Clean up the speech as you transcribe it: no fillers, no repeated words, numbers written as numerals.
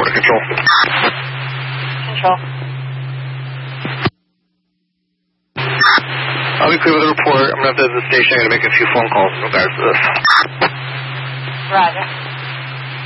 over to Control. Control. I'll be clear with the report. I'm going to have to the station. I'm going to make a few phone calls in regards to this. Roger.